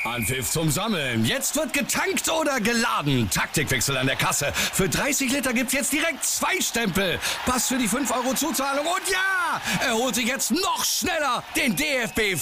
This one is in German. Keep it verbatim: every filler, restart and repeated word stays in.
Anpfiff zum Sammeln. Jetzt wird getankt oder geladen. Taktikwechsel an der Kasse. Für dreißig Liter gibt's jetzt direkt zwei Stempel. Pass für die fünf Euro Zuzahlung und ja, er holt sich jetzt noch schneller den D F B